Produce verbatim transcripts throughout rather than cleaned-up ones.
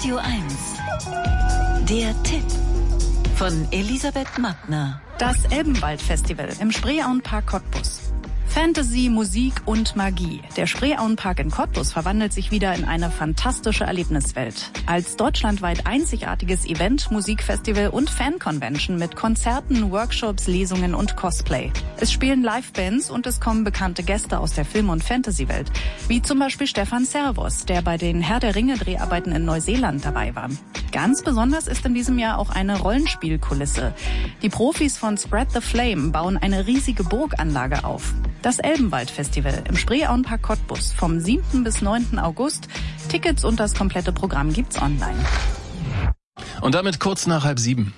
Radio eins. Der Tipp von Elisabeth Mattner. Das Elbenwald-Festival im Spreeauenpark Cottbus. Fantasy, Musik und Magie. Der Spreeauenpark in Cottbus verwandelt sich wieder in eine fantastische Erlebniswelt. Als deutschlandweit einzigartiges Event, Musikfestival und Fan-Convention mit Konzerten, Workshops, Lesungen und Cosplay. Es spielen Livebands und es kommen bekannte Gäste aus der Film- und Fantasy-Welt, wie zum Beispiel Stefan Servos, der bei den Herr der Ringe-Dreharbeiten in Neuseeland dabei war. Ganz besonders ist in diesem Jahr auch eine Rollenspielkulisse. Die Profis von Spread the Flame bauen eine riesige Burganlage auf. Das Elbenwald-Festival im Spreeauenpark Cottbus vom siebten bis neunten August. Tickets und das komplette Programm gibt's online. Und damit kurz nach halb sieben.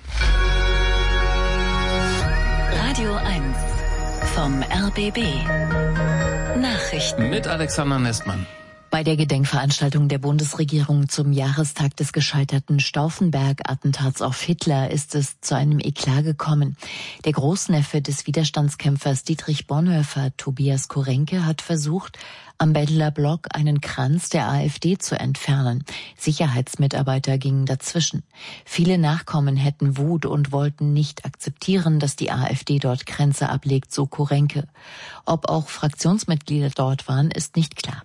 Radio eins vom R B B. Nachrichten Mit Alexander Nestmann. Bei der Gedenkveranstaltung der Bundesregierung zum Jahrestag des gescheiterten Stauffenberg-Attentats auf Hitler ist es zu einem Eklat gekommen. Der Großneffe des Widerstandskämpfers Dietrich Bonhoeffer, Tobias Korenke, hat versucht, am Bedler Block einen Kranz der AfD zu entfernen. Sicherheitsmitarbeiter gingen dazwischen. Viele Nachkommen hätten Wut und wollten nicht akzeptieren, dass die AfD dort Kränze ablegt, so Korenke. Ob auch Fraktionsmitglieder dort waren, ist nicht klar.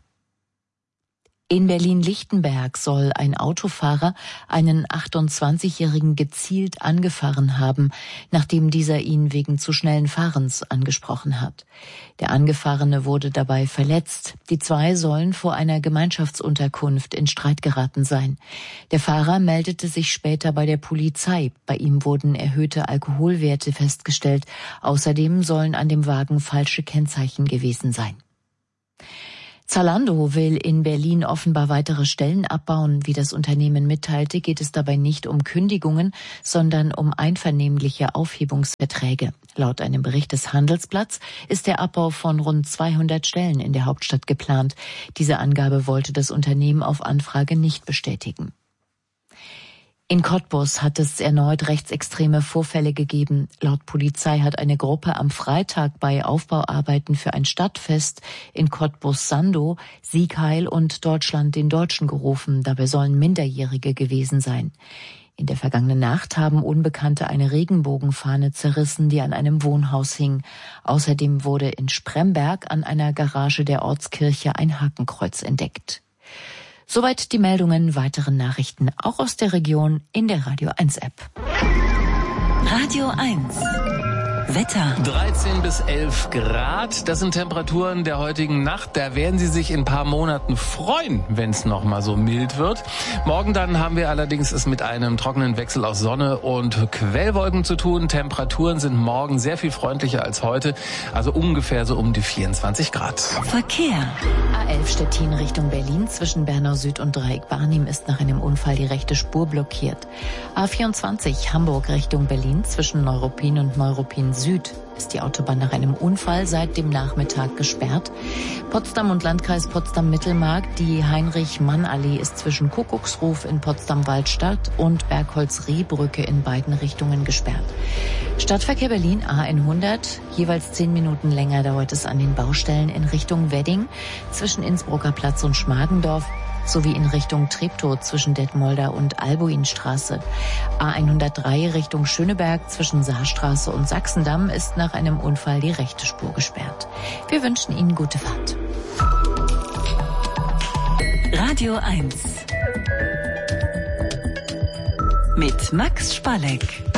In Berlin-Lichtenberg soll ein Autofahrer einen achtundzwanzigjährigen gezielt angefahren haben, nachdem dieser ihn wegen zu schnellen Fahrens angesprochen hat. Der Angefahrene wurde dabei verletzt. Die zwei sollen vor einer Gemeinschaftsunterkunft in Streit geraten sein. Der Fahrer meldete sich später bei der Polizei. Bei ihm wurden erhöhte Alkoholwerte festgestellt. Außerdem sollen an dem Wagen falsche Kennzeichen gewesen sein. Zalando will in Berlin offenbar weitere Stellen abbauen. Wie das Unternehmen mitteilte, geht es dabei nicht um Kündigungen, sondern um einvernehmliche Aufhebungsverträge. Laut einem Bericht des Handelsblatts ist der Abbau von rund zweihundert Stellen in der Hauptstadt geplant. Diese Angabe wollte das Unternehmen auf Anfrage nicht bestätigen. In Cottbus hat es erneut rechtsextreme Vorfälle gegeben. Laut Polizei hat eine Gruppe am Freitag bei Aufbauarbeiten für ein Stadtfest in Cottbus-Sandow Sieg Heil und Deutschland den Deutschen gerufen. Dabei sollen Minderjährige gewesen sein. In der vergangenen Nacht haben Unbekannte eine Regenbogenfahne zerrissen, die an einem Wohnhaus hing. Außerdem wurde in Spremberg an einer Garage der Ortskirche ein Hakenkreuz entdeckt. Soweit die Meldungen, weitere Nachrichten auch aus der Region in der Radio eins App. Radio eins. Wetter. dreizehn bis elf Grad, das sind Temperaturen der heutigen Nacht. Da werden Sie sich in ein paar Monaten freuen, wenn es noch mal so mild wird. Morgen dann haben wir allerdings es mit einem trockenen Wechsel aus Sonne und Quellwolken zu tun. Temperaturen sind morgen sehr viel freundlicher als heute, also ungefähr so um die vierundzwanzig Grad. Verkehr. A elf Stettin Richtung Berlin zwischen Bernau Süd und Dreieck Barnim ist nach einem Unfall die rechte Spur blockiert. A vierundzwanzig Hamburg Richtung Berlin zwischen Neuruppin und Neuruppin Süd ist die Autobahn nach einem Unfall seit dem Nachmittag gesperrt. Potsdam und Landkreis Potsdam-Mittelmark, die Heinrich-Mann-Allee ist zwischen Kuckucksruf in Potsdam-Waldstadt und Bergholz-Rehbrücke in beiden Richtungen gesperrt. Stadtverkehr Berlin A hundert, jeweils zehn Minuten länger dauert es an den Baustellen in Richtung Wedding zwischen Innsbrucker Platz und Schmargendorf, sowie in Richtung Treptow zwischen Detmolder und Albuinstraße. A hundertdrei Richtung Schöneberg zwischen Saarstraße und Sachsendamm ist nach einem Unfall die rechte Spur gesperrt. Wir wünschen Ihnen gute Fahrt. Radio eins. Mit Max Spalleck.